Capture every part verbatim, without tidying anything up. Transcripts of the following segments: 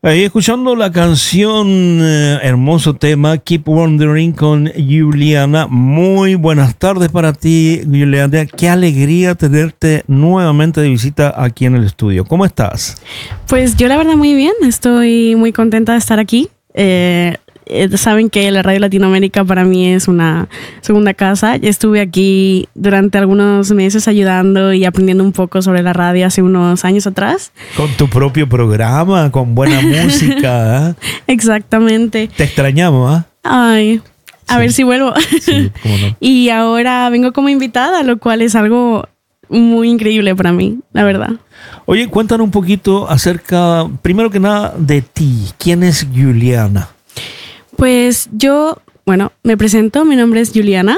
Ahí escuchando la canción, eh, hermoso tema, Keep Wondering con Juliana. Muy buenas tardes para ti, Juliana. Qué alegría tenerte nuevamente de visita aquí en el estudio. ¿Cómo estás? Pues yo la verdad muy bien, estoy muy contenta de estar aquí. Eh, saben que la Radio Latinoamérica para mí es una segunda casa. Yo estuve aquí durante algunos meses ayudando y aprendiendo un poco sobre la radio hace unos años atrás. Con tu propio programa, con buena música. ¿eh? Exactamente. Te extrañamos, ¿ah? ¿eh? Ay, a sí. ver si vuelvo. Sí, cómo no. Y ahora vengo como invitada, lo cual es algo muy increíble para mí, la verdad. Oye, cuéntanos un poquito acerca, primero que nada, de ti. ¿Quién es Juliana? Pues yo, bueno, me presento, mi nombre es Juliana.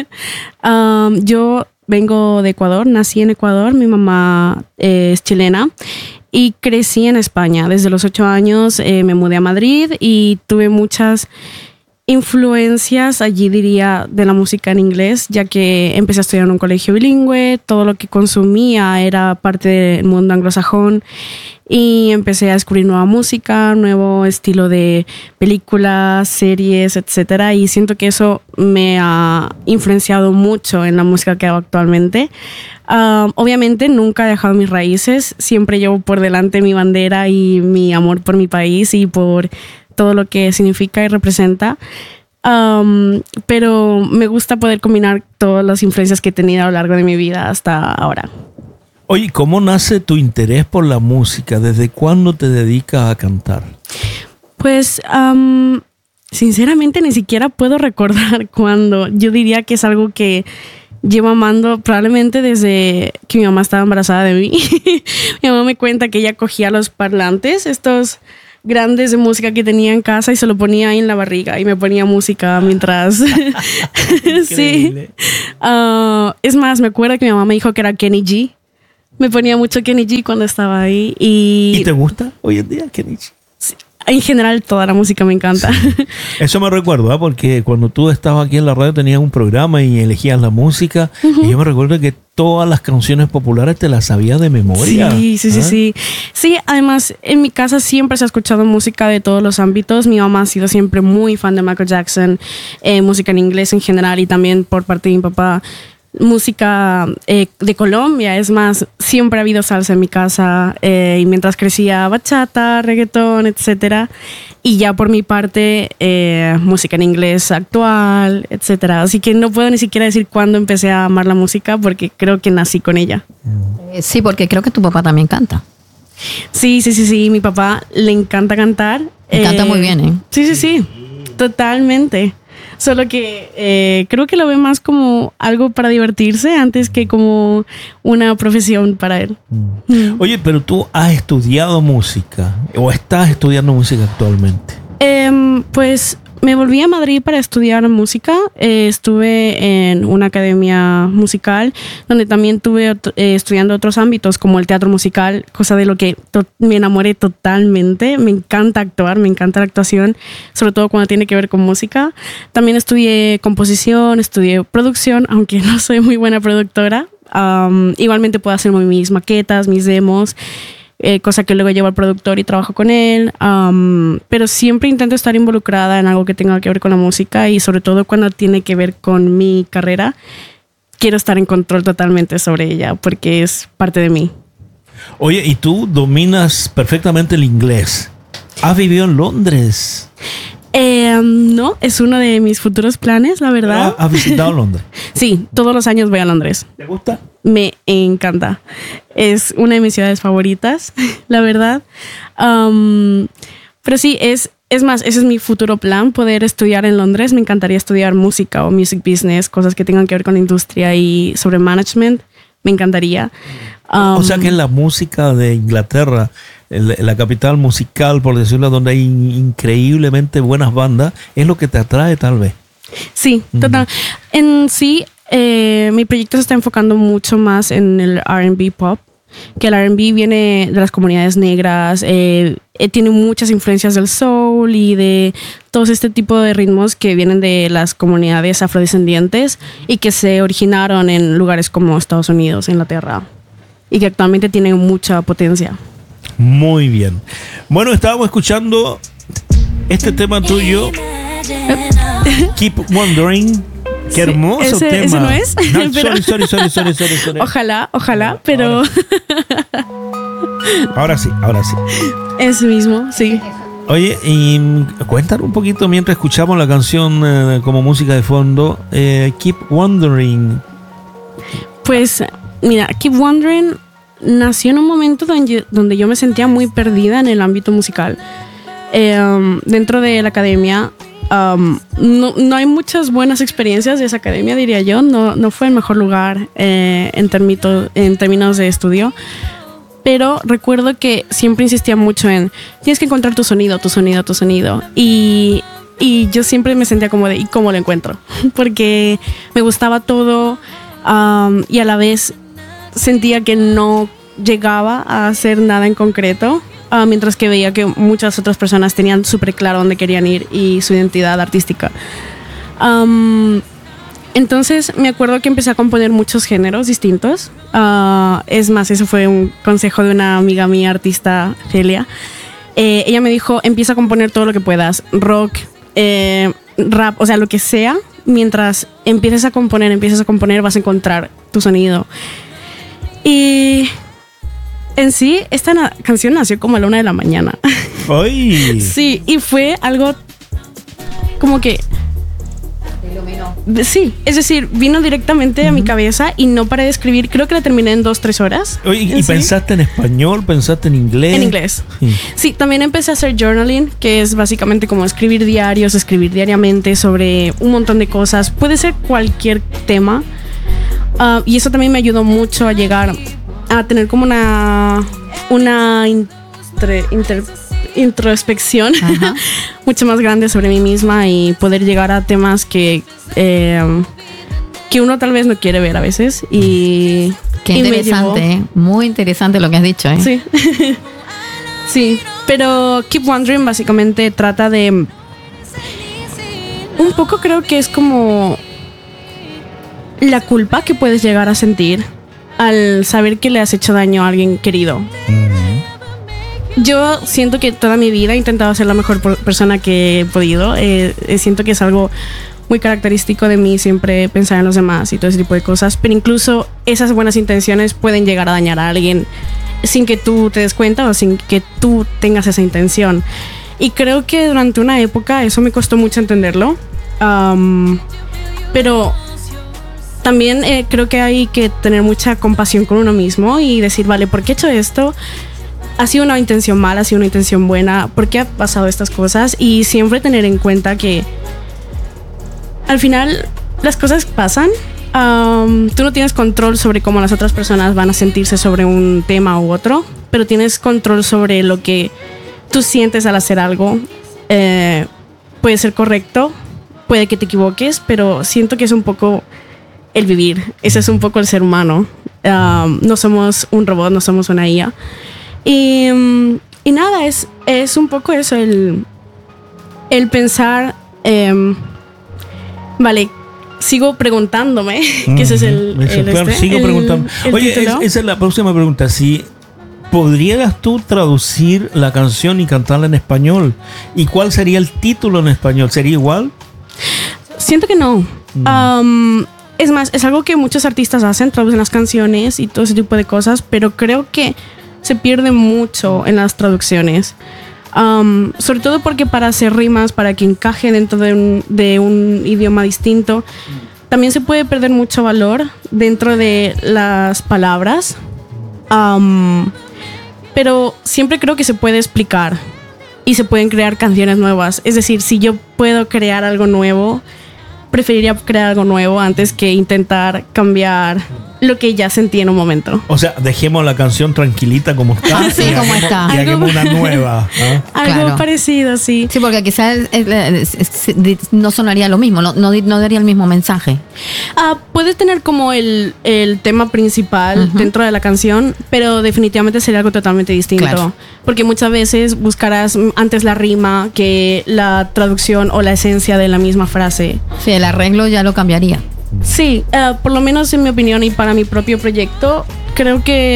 um, yo vengo de Ecuador, nací en Ecuador, mi mamá eh, es chilena y crecí en España. Desde los ocho años eh, me mudé a Madrid y tuve muchas influencias, allí diría, de la música en inglés, ya que empecé a estudiar en un colegio bilingüe, todo lo que consumía era parte del mundo anglosajón y empecé a descubrir nueva música, nuevo estilo de películas, series, etcétera, y siento que eso me ha influenciado mucho en la música que hago actualmente. Um, obviamente nunca he dejado mis raíces, siempre llevo por delante mi bandera y mi amor por mi país y por todo lo que significa y representa, um, pero me gusta poder combinar todas las influencias que he tenido a lo largo de mi vida hasta ahora. Oye, ¿cómo nace tu interés por la música? ¿Desde cuándo te dedicas a cantar? Pues, um, sinceramente, ni siquiera puedo recordar cuándo. Yo diría que es algo que llevo amando probablemente desde que mi mamá estaba embarazada de mí. Mi mamá me cuenta que ella cogía los parlantes, estos grandes de música que tenía en casa y se lo ponía ahí en la barriga y me ponía música mientras. Sí. Uh, es más, me acuerdo que mi mamá me dijo que era Kenny G. Me ponía mucho Kenny G cuando estaba ahí. ¿Y, ¿Y te gusta hoy en día Kenny G? Sí, en general toda la música me encanta. Sí. Eso me recuerdo, ¿eh? Porque cuando tú estabas aquí en la radio tenías un programa y elegías la música. Uh-huh. Y yo me recuerdo que todas las canciones populares te las sabías de memoria. Sí, sí, ¿eh? sí, sí. Sí, además en mi casa siempre se ha escuchado música de todos los ámbitos. Mi mamá ha sido siempre muy fan de Michael Jackson, eh, música en inglés en general y también por parte de mi papá. Música eh, de Colombia, es más, siempre ha habido salsa en mi casa eh, y mientras crecía bachata, reggaetón, etcétera, y ya por mi parte eh, música en inglés actual, etcétera, así que no puedo ni siquiera decir cuándo empecé a amar la música porque creo que nací con ella. Eh, sí, porque creo que tu papá también canta. Sí, sí, sí, sí, mi papá le encanta cantar. Y canta eh, muy bien, ¿eh? Sí, sí, sí, totalmente. Solo que eh, creo que lo ve más como algo para divertirse antes que como una profesión para él. Mm. Mm. Oye, pero tú has estudiado música o estás estudiando música actualmente. Eh, pues me volví a Madrid para estudiar música. Eh, estuve en una academia musical donde también estuve eh, estudiando otros ámbitos como el teatro musical, cosa de lo que to- me enamoré totalmente. Me encanta actuar, me encanta la actuación, sobre todo cuando tiene que ver con música. También estudié composición, estudié producción, aunque no soy muy buena productora. Um, igualmente puedo hacer mis maquetas, mis demos. Eh, cosa que luego llevo al productor y trabajo con él, um, pero siempre intento estar involucrada en algo que tenga que ver con la música y sobre todo cuando tiene que ver con mi carrera, quiero estar en control totalmente sobre ella porque es parte de mí. Oye, y tú dominas perfectamente el inglés. ¿Has vivido en Londres? Eh, no, es uno de mis futuros planes, la verdad. ¿Has visitado Londres? Sí, todos los años voy a Londres. ¿Te gusta? Me encanta. Es una de mis ciudades favoritas, la verdad. Um, pero sí, es, es más, ese es mi futuro plan, poder estudiar en Londres. Me encantaría estudiar música o music business, cosas que tengan que ver con la industria y sobre management. Me encantaría. Um, o sea que la música de Inglaterra, el, la capital musical, por decirlo, donde hay increíblemente buenas bandas, es lo que te atrae tal vez. Sí, total. Mm. En sí, eh, mi proyecto se está enfocando mucho más en el R and B pop, que el R and B viene de las comunidades negras, eh, eh, tiene muchas influencias del soul y de todo este tipo de ritmos que vienen de las comunidades afrodescendientes y que se originaron en lugares como Estados Unidos, Inglaterra, y que actualmente tienen mucha potencia. Muy bien. Bueno, estábamos escuchando este tema tuyo, Keep Wondering. Qué hermoso ese, tema. Ese no es. No, pero, sorry, sorry, sorry, sorry, sorry, sorry. Ojalá, ojalá, pero... Ahora sí, ahora sí. Ese mismo, sí. Oye, y cuéntanos un poquito mientras escuchamos la canción eh, como música de fondo, eh, Keep Wondering. Pues, mira, Keep Wondering nació en un momento donde, donde yo me sentía muy perdida en el ámbito musical. Eh, um, dentro de la academia, um, no, no hay muchas buenas experiencias de esa academia, diría yo. No, no fue el mejor lugar eh, en, termito, en términos de estudio. Pero recuerdo que siempre insistía mucho en tienes que encontrar tu sonido, tu sonido, tu sonido. Y, y yo siempre me sentía como de ¿y cómo lo encuentro? Porque me gustaba todo um, y a la vez sentía que no llegaba a hacer nada en concreto. Uh, mientras que veía que muchas otras personas tenían súper claro dónde querían ir y su identidad artística. Um, entonces me acuerdo que empecé a componer muchos géneros distintos. Uh, es más, eso fue un consejo de una amiga mía, artista, Celia. Eh, ella me dijo, empieza a componer todo lo que puedas, rock, eh, rap, o sea, lo que sea. Mientras empieces a componer, empieces a componer, vas a encontrar tu sonido. Y... en sí, esta na- canción nació como a la una de la mañana. ¡Ay! Sí, y fue algo como que... Sí, es decir, vino directamente uh-huh. a mi cabeza y no paré de escribir. Creo que la terminé en dos, tres horas. Oye, ¿y ¿Sí? pensaste en español? ¿Pensaste en inglés? En inglés. Sí. Sí, también empecé a hacer journaling, que es básicamente como escribir diarios, escribir diariamente sobre un montón de cosas. Puede ser cualquier tema. Uh, y eso también me ayudó mucho a llegar a tener como una una intre, inter, introspección mucho más grande sobre mí misma y poder llegar a temas que eh, que uno tal vez no quiere ver a veces y qué y interesante, me llevó, muy interesante lo que has dicho, ¿eh? Sí. Sí, pero Keep Wondering básicamente trata de un poco, creo que es como la culpa que puedes llegar a sentir al saber que le has hecho daño a alguien querido. Uh-huh. Yo siento que toda mi vida he intentado ser la mejor persona que he podido. Eh, siento que es algo muy característico de mí, siempre pensar en los demás y todo ese tipo de cosas. Pero incluso esas buenas intenciones pueden llegar a dañar a alguien sin que tú te des cuenta o sin que tú tengas esa intención. Y creo que durante una época eso me costó mucho entenderlo. Um, pero... También eh, creo que hay que tener mucha compasión con uno mismo y decir, vale, ¿por qué he hecho esto? ¿Ha sido una intención mala? ¿Ha sido una intención buena? ¿Por qué ha pasado estas cosas? Y siempre tener en cuenta que al final las cosas pasan. Um, tú no tienes control sobre cómo las otras personas van a sentirse sobre un tema u otro, pero tienes control sobre lo que tú sientes al hacer algo. Eh, puede ser correcto, puede que te equivoques, pero siento que es un poco... el vivir, ese es un poco el ser humano. Um, no somos un robot, no somos una I A. Y, um, y nada, es, es un poco eso, el, el pensar, um, vale, sigo preguntándome, mm-hmm. que ese es el, eso, el claro, este, sigo el, preguntando. el Oye, es, esa es la próxima pregunta. Si ¿podrías tú traducir la canción y cantarla en español? ¿Y cuál sería el título en español? ¿Sería igual? Siento que no. Mm. Um, Es más, es algo que muchos artistas hacen, traducen las canciones y todo ese tipo de cosas, pero creo que se pierde mucho en las traducciones. Um, sobre todo porque para hacer rimas, para que encaje dentro de un, de un idioma distinto, también se puede perder mucho valor dentro de las palabras. Um, pero siempre creo que se puede explicar y se pueden crear canciones nuevas. Es decir, si yo puedo crear algo nuevo, preferiría crear algo nuevo antes que intentar cambiar lo que ya sentí en un momento. O sea, dejemos la canción tranquilita como está. Así y como hagamos, está. Y hagamos una nueva. ¿eh? Algo Claro. parecido, sí. Sí, porque quizás es- es- es- es- no sonaría lo mismo, no, no, no daría el mismo mensaje. Ah, puede tener como el, el tema principal Ujú. dentro de la canción, pero definitivamente sería algo totalmente distinto. Claro. Porque muchas veces buscarás antes la rima que la traducción o la esencia de la misma frase. Sí, el arreglo ya lo cambiaría. Sí, uh, por lo menos en mi opinión y para mi propio proyecto, creo que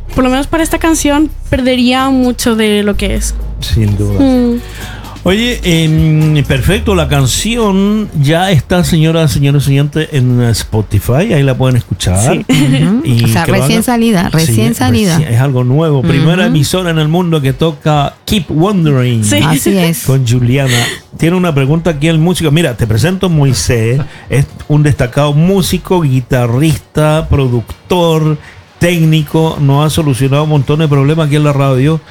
por lo menos para esta canción, perdería mucho de lo que es. Sin duda. Mm. Oye, eh, perfecto, la canción ya está, señoras, señores oyentes, en Spotify, ahí la pueden escuchar. Sí. Uh-huh. Y o sea, que lo recién hagan- salida, recién Sí, salida. recién- es algo nuevo. Primera Ujú. emisora en el mundo que toca Keep Wondering. Sí. Así es. Con Juliana. Tiene una pregunta aquí el músico. Mira, te presento a Moisés. Es un destacado músico, guitarrista, productor, técnico. Nos ha solucionado un montón de problemas aquí en la radio.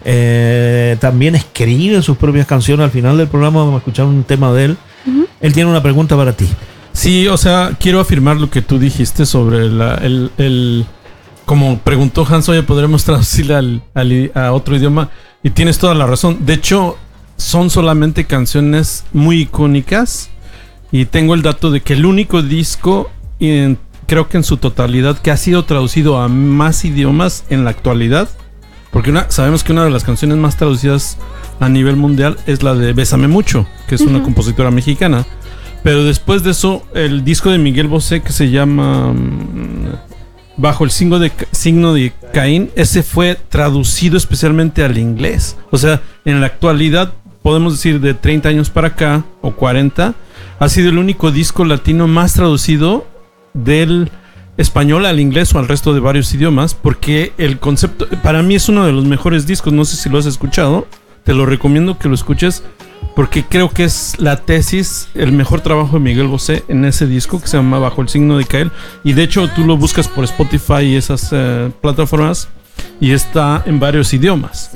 Eh, también escribe sus propias canciones. Al final del programa vamos a escuchar un tema de él. Ujú. Él tiene una pregunta para ti. Sí, o sea, quiero afirmar lo que tú dijiste sobre la, el, el... Como preguntó Hans, oye, ¿podremos traducirla al, al i- a otro idioma? Y tienes toda la razón. De hecho, son solamente canciones muy icónicas. Y tengo el dato de que el único disco, en- creo que en su totalidad, que ha sido traducido a más idiomas en la actualidad. Porque una, sabemos que una de las canciones más traducidas a nivel mundial es la de Bésame Mucho, que es una Ujú. compositora mexicana. Pero después de eso, el disco de Miguel Bosé que se llama mm, Bajo el signo de, Ca- signo de Caín, ese fue traducido especialmente al inglés. O sea, en la actualidad, podemos decir de treinta años para acá, o cuarenta, ha sido el único disco latino más traducido del español al inglés o al resto de varios idiomas, porque el concepto, para mí es uno de los mejores discos, no sé si lo has escuchado, te lo recomiendo que lo escuches, porque creo que es la tesis, el mejor trabajo de Miguel Bosé en ese disco que se llama Bajo el signo de Caín, y de hecho tú lo buscas por Spotify y esas eh, plataformas, y está en varios idiomas.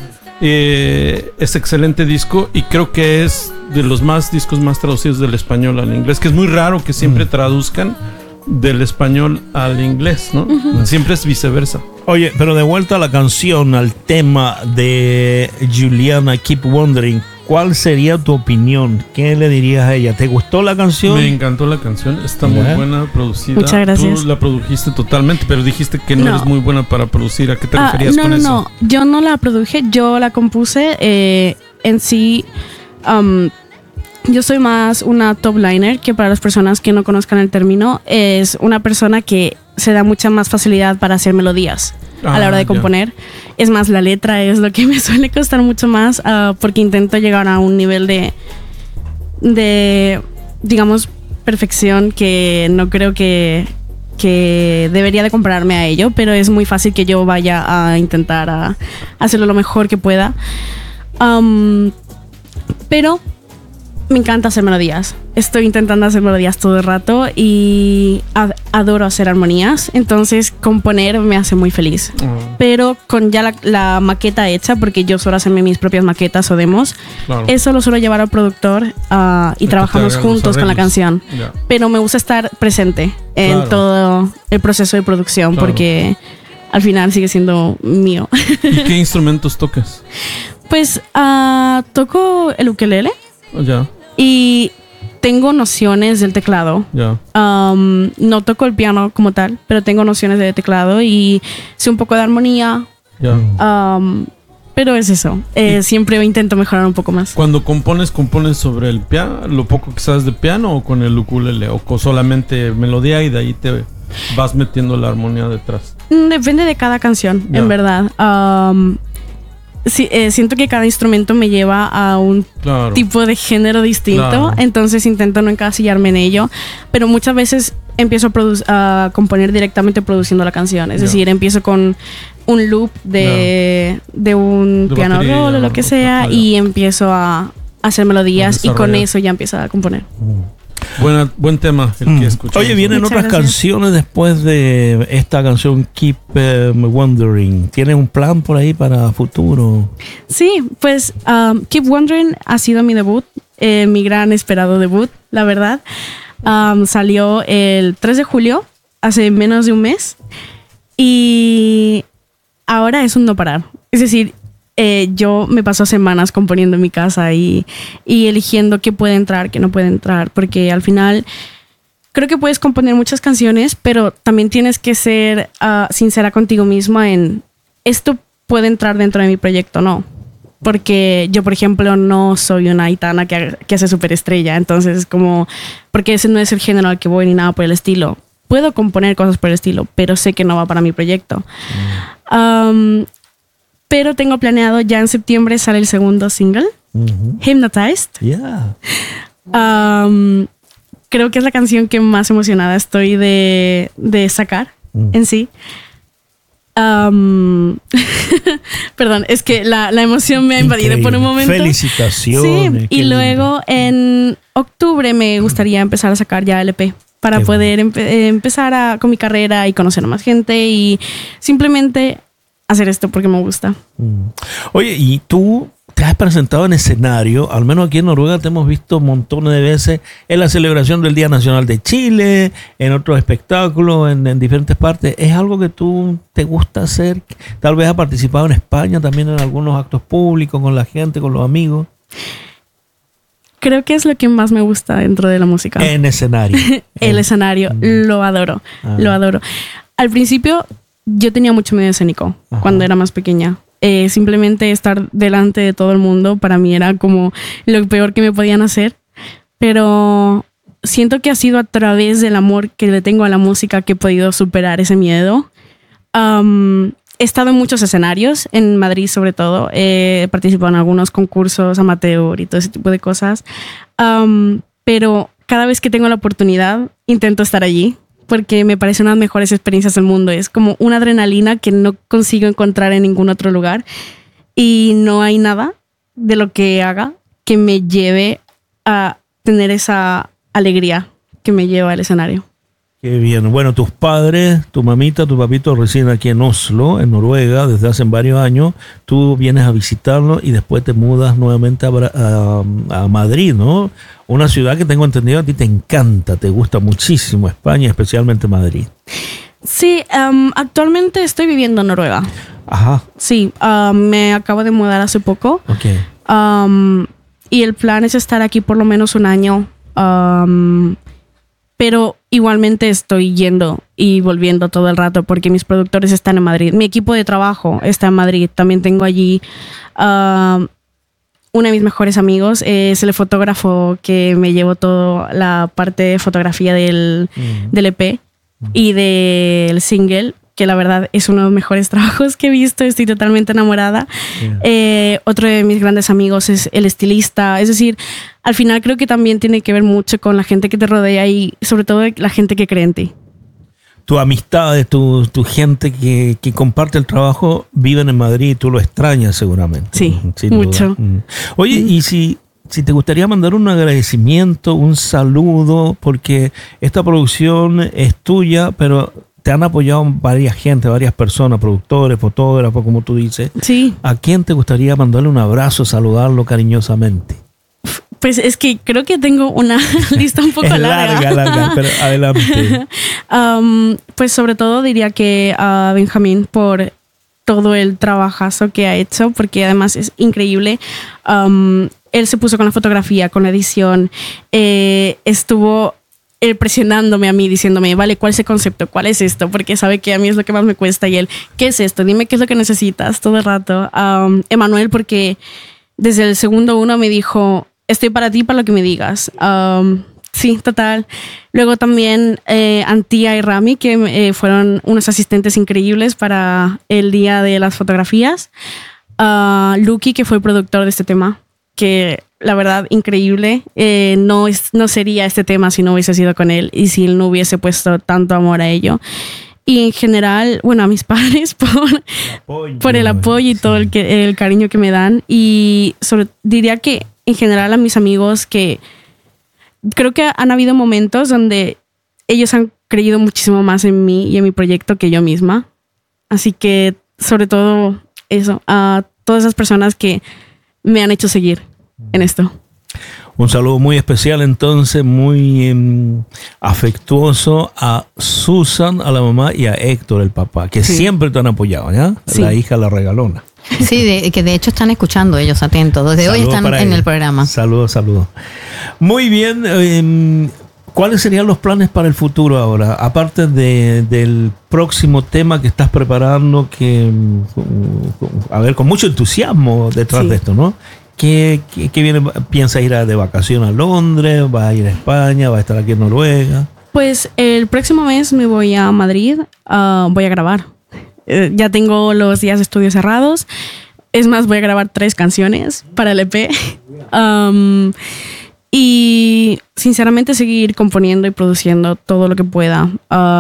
Eh, es excelente disco y creo que es de los más discos más traducidos del español al inglés, que es muy raro que siempre traduzcan del español al inglés, ¿no? Siempre es viceversa. Oye, pero de vuelta a la canción, al tema de Juliana, Keep Wondering, ¿cuál sería tu opinión? ¿Qué le dirías a ella? ¿Te gustó la canción? Me encantó la canción, está Ya. muy buena, producida. Muchas gracias. Tú la produjiste totalmente, pero dijiste que no, No. eres muy buena para producir. ¿A qué te Ah, referías no, con no, eso? no. Yo no la produje, yo la compuse. eh, en sí, um, yo soy más una top liner, que para las personas que no conozcan el término, es una persona que se da mucha más facilidad para hacer melodías a la hora Ah, de ya. componer. Es más, la letra es lo que me suele costar mucho más, ah, porque intento llegar a un nivel de, de, digamos, perfección que no creo que, que debería de compararme a ello, pero es muy fácil que yo vaya a intentar a hacerlo lo mejor que pueda. Um, pero me encanta hacer melodías. Estoy intentando hacer melodías todo el rato y ad- adoro hacer armonías. Entonces componer me hace muy feliz. Ah, Pero con ya la, la maqueta hecha, porque yo suelo hacerme mis propias maquetas o demos, claro. eso lo suelo llevar al productor ah, y que trabajamos te hagan los juntos con la arreglos. canción. Ya. Pero me gusta estar presente en Claro. todo el proceso de producción, Claro. porque al final sigue siendo mío. ¿Y qué instrumentos tocas? Pues ah, toco el ukelele Ya, y tengo nociones del teclado. ya. Um, no toco el piano como tal, pero tengo nociones de teclado y sé un poco de armonía. Ya. um, pero es eso. Eh, siempre intento mejorar un poco más. Cuando compones, ¿compones sobre el piano, lo poco que sabes de piano o con el ukulele? ¿O con solamente melodía y de ahí te vas metiendo la armonía detrás? Mm, Depende de cada canción, Ya. en verdad. Um, sí, eh, siento que cada instrumento me lleva a un Claro. tipo de género distinto, Claro. entonces intento no encasillarme en ello, pero muchas veces empiezo a, produ- a componer directamente produciendo la canción, es Ya. decir, empiezo con un loop de, de un De piano batería, roll o lo que o- sea ah, ya. y empiezo a hacer melodías y con desarrollar. eso ya empiezo a componer. Buena, buen tema el Mm. que escuchamos. Oye, vienen Muchas otras gracias. canciones después de esta canción Keep um, Wondering. ¿Tienes un plan por ahí para futuro? Sí, pues um, Keep Wondering ha sido mi debut, eh, mi gran esperado debut, la verdad. Um, salió el tres de julio, hace menos de un mes, y ahora es un no parar. Es decir, eh, yo me paso semanas componiendo en mi casa y, y eligiendo qué puede entrar, qué no puede entrar, porque al final creo que puedes componer muchas canciones, pero también tienes que ser ah, sincera contigo misma en esto puede entrar dentro de mi proyecto, no. Porque yo, por ejemplo, no soy una Aitana que, que hace superestrella, entonces es como, porque ese no es el género al que voy ni nada por el estilo. puedo componer cosas por el estilo, pero sé que no va para mi proyecto. Mm. Um, pero tengo planeado, ya en septiembre sale el segundo single, uh-huh. Hypnotized. Yeah. Um, creo que es la canción que más emocionada estoy de, de sacar mm. en sí. Um, perdón, es que la, la emoción me ha invadido por un momento. Felicitaciones. Sí, y luego en octubre me gustaría empezar a sacar ya L P para qué poder empe- empezar a, con mi carrera y conocer a más gente y simplemente hacer esto porque me gusta. Mm. Oye, ¿y tú te has presentado en escenario? Al menos aquí en Noruega te hemos visto montones de veces en la celebración del Día Nacional de Chile, en otros espectáculos, en, en diferentes partes. ¿Es algo que tú te gusta hacer? Tal vez has participado en España también en algunos actos públicos con la gente, con los amigos. Creo que es lo que más me gusta dentro de la música. En escenario. El escenario, mm. lo adoro, ah. lo adoro. Al principio yo tenía mucho miedo escénico. Ajá. Cuando era más pequeña. Eh, simplemente estar delante de todo el mundo para mí era como lo peor que me podían hacer, pero siento que ha sido a través del amor que le tengo a la música que he podido superar ese miedo. Um, he estado en muchos escenarios, en Madrid sobre todo, he participado en algunos concursos amateur y todo ese tipo de cosas, um, pero cada vez que tengo la oportunidad intento estar allí, porque me parece una de las mejores experiencias del mundo. Es como una adrenalina que no consigo encontrar en ningún otro lugar y no hay nada de lo que haga que me lleve a tener esa alegría que me lleva al escenario. Qué bien. Bueno, tus padres, tu mamita, tu papito residen aquí en Oslo, en Noruega, desde hace varios años. Tú vienes a visitarlos y después te mudas nuevamente a, a, a Madrid, ¿no? Una ciudad que tengo entendido a ti te encanta, te gusta muchísimo España, especialmente Madrid. Sí, um, actualmente estoy viviendo en Noruega. Ajá. Sí, uh, me acabo de mudar hace poco. Okay. Um, y el plan es estar aquí por lo menos un año. Um, pero igualmente estoy yendo y volviendo todo el rato porque mis productores están en Madrid. Mi equipo de trabajo está en Madrid. También tengo allí uh, uno de mis mejores amigos. Es el fotógrafo que me llevó toda la parte de fotografía del, mm. del E P mm. y del single, que la verdad es uno de los mejores trabajos que he visto. Estoy totalmente enamorada. Yeah. Eh, otro de mis grandes amigos es el estilista. Es decir, al final creo que también tiene que ver mucho con la gente que te rodea y sobre todo la gente que cree en ti. Tu amistad, tu, tu gente que, que comparte el trabajo viven en Madrid y tú lo extrañas seguramente. Sí, sin mucho. Duda. Oye, mm. y si... Si te gustaría mandar un agradecimiento, un saludo, porque esta producción es tuya, pero te han apoyado varias gente, varias personas, productores, fotógrafos, como tú dices. Sí. ¿A quién te gustaría mandarle un abrazo, saludarlo cariñosamente? Pues es que creo que tengo una lista un poco es larga. larga, larga, pero adelante. um, pues sobre todo diría que a Benjamín por todo el trabajazo que ha hecho, porque además es increíble. Um, él se puso con la fotografía, con la edición, eh, estuvo él presionándome a mí, diciéndome, vale, ¿cuál es el concepto? ¿Cuál es esto? Porque sabe que a mí es lo que más me cuesta. Y él, ¿qué es esto? Dime qué es lo que necesitas todo el rato. Um, Emanuel, porque desde el segundo uno me dijo, estoy para ti, para lo que me digas. Um, sí, total. Luego también eh, Antía y Rami, que eh, fueron unos asistentes increíbles para el día de las fotografías. Uh, Lucky, que fue el productor de este tema, que la verdad, increíble. Eh, no, es, no sería este tema si no hubiese sido con él y si él no hubiese puesto tanto amor a ello. Y en general, bueno, a mis padres por, apoyo, por el apoyo y sí. todo el, que, el cariño que me dan. Y sobre, diría que en general a mis amigos, que creo que han habido momentos donde ellos han creído muchísimo más en mí y en mi proyecto que yo misma. Así que sobre todo eso, a todas esas personas que me han hecho seguir en esto. Un saludo muy especial entonces, muy eh, afectuoso a Susan, a la mamá, y a Héctor, el papá, que sí. siempre te han apoyado, ¿ya? Sí. La hija, la regalona. Sí, de, que de hecho están escuchando ellos, atentos. Desde saludos hoy están en ella. El programa. Saludos, saludos. Muy bien. Eh, ¿Cuáles serían los planes para el futuro ahora? Aparte de, del próximo tema que estás preparando, que, a ver, con mucho entusiasmo detrás sí. de esto, ¿no? ¿Qué, qué, qué viene? ¿Piensa ir a, de vacación a Londres? ¿Va a ir a España? ¿Va a estar aquí en Noruega? Pues el próximo mes me voy a Madrid, uh, voy a grabar. Uh, ya tengo los días de estudio cerrados. Es más, voy a grabar tres canciones para el E P. Um, y sinceramente seguir componiendo y produciendo todo lo que pueda.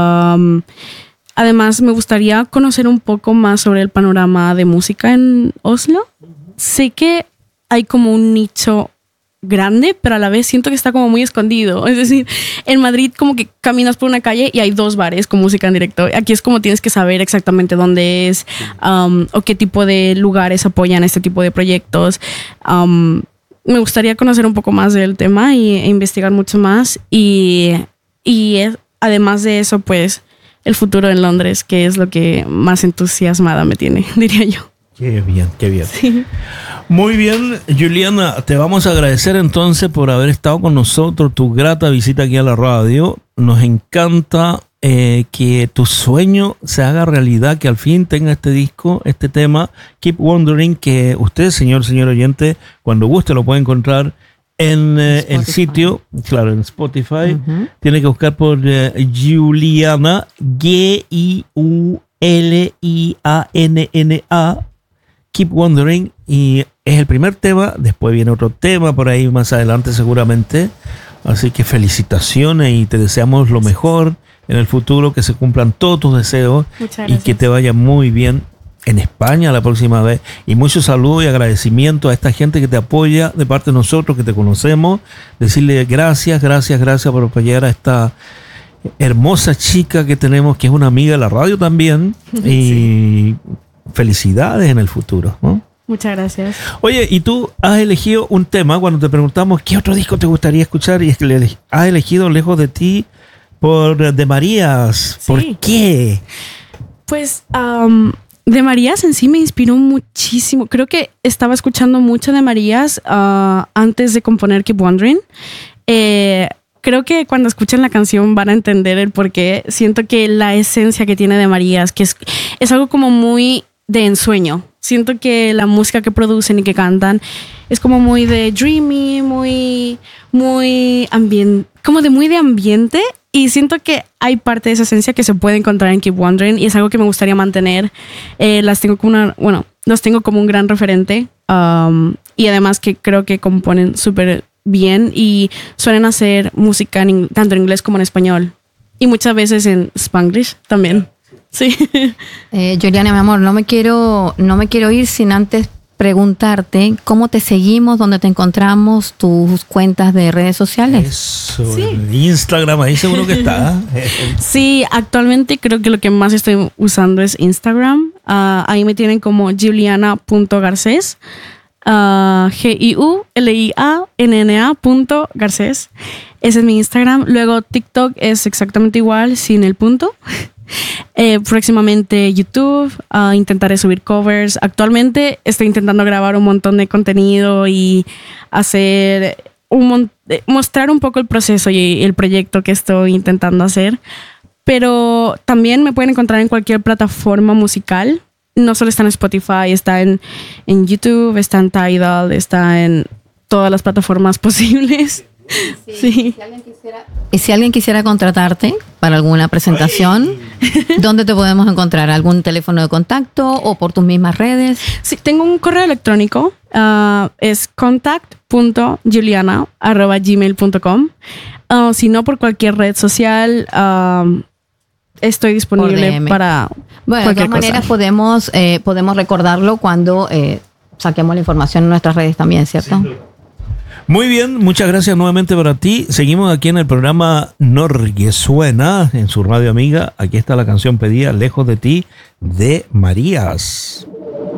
Um, además, me gustaría conocer un poco más sobre el panorama de música en Oslo. Sé que hay como un nicho grande, pero a la vez siento que está como muy escondido. Es decir, en Madrid como que caminas por una calle y hay dos bares con música en directo. Aquí es como tienes que saber exactamente dónde es, um, o qué tipo de lugares apoyan este tipo de proyectos. Um, me gustaría conocer un poco más del tema y, e investigar mucho más. Y, y es, además de eso, pues el futuro en Londres, que es lo que más entusiasmada me tiene, diría yo. Qué bien, qué bien. Sí. Muy bien, Juliana, te vamos a agradecer entonces por haber estado con nosotros, tu grata visita aquí a la radio. Nos encanta eh, que tu sueño se haga realidad, que al fin tenga este disco, este tema, Keep Wondering, que usted, señor, señor oyente, cuando guste lo puede encontrar en eh, el sitio, claro, en Spotify. Uh-huh. Tiene que buscar por eh, Juliana, G I U L I A N N A, Keep Wondering, y es el primer tema. Después viene otro tema por ahí más adelante seguramente, así que felicitaciones y te deseamos lo mejor en el futuro, que se cumplan todos tus deseos y que te vaya muy bien en España la próxima vez. Y mucho saludo y agradecimiento a esta gente que te apoya de parte de nosotros, que te conocemos. Decirle gracias, gracias, gracias por apoyar a esta hermosa chica que tenemos, que es una amiga de la radio también. Sí. Y felicidades en el futuro, ¿no? Muchas gracias. Oye, y tú has elegido un tema cuando te preguntamos qué otro disco te gustaría escuchar, y es que le has elegido Lejos de ti por De Marías. Sí. ¿Por qué? Pues um, De Marías en sí me inspiró muchísimo. Creo que estaba escuchando mucho de Marías uh, antes de componer Keep Wondering. Eh, creo que cuando escuchen la canción van a entender el por qué. Siento que la esencia que tiene De Marías, que es, es algo como muy de ensueño. Siento que la música que producen y que cantan es como muy de dreamy, muy, muy ambiente, como de muy de ambiente. Y siento que hay parte de esa esencia que se puede encontrar en Keep Wondering, y es algo que me gustaría mantener. Eh, las tengo como una, bueno, los tengo como un gran referente. Um, y además que creo que componen súper bien y suelen hacer música en, tanto en inglés como en español. Y muchas veces en Spanglish también. Sí. Eh, Juliana, mi amor, no me quiero, no me quiero ir sin antes preguntarte cómo te seguimos, dónde te encontramos, tus cuentas de redes sociales. Eso, sí. Instagram, ahí seguro que está. Sí, actualmente creo que lo que más estoy usando es Instagram. Uh, ahí me tienen como juliana punto garcés. Uh, G I U L I A N N A punto Garcés. Ese es mi Instagram. Luego TikTok es exactamente igual, sin el punto. Eh, próximamente YouTube, uh, intentaré subir covers. Actualmente estoy intentando grabar un montón de contenido y hacer un mon- mostrar un poco el proceso y el proyecto que estoy intentando hacer. Pero también me pueden encontrar en cualquier plataforma musical. No solo está en Spotify, está en, en YouTube, está en Tidal, está en todas las plataformas posibles. Sí, sí. Si alguien quisiera, y si alguien quisiera contratarte para alguna presentación, ¿dónde te podemos encontrar? ¿Algún teléfono de contacto o por tus mismas redes? Sí, tengo un correo electrónico, uh, es contact punto juliana arroba gmail punto com. Uh, si no, por cualquier red social, uh, estoy disponible para bueno, de todas maneras podemos, eh, podemos recordarlo cuando eh, saquemos la información en nuestras redes también, ¿cierto? Sí. Muy bien, muchas gracias nuevamente para ti. Seguimos aquí en el programa Norge Suena, en su radio amiga. Aquí está la canción pedida, Lejos de ti, de Marías.